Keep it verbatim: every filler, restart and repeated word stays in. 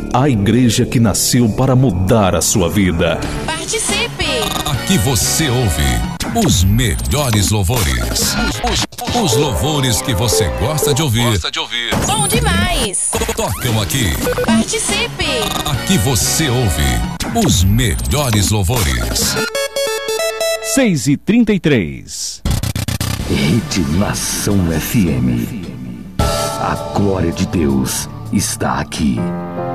a igreja que nasceu para mudar a sua vida. Participe! Aqui você ouve os melhores louvores. Os, os louvores que você gosta de ouvir. Gosta de ouvir. Bom demais! Tocam aqui. Participe! Aqui você ouve os melhores louvores. seis e trinta e três. Rede Nação F M. A glória de Deus está aqui.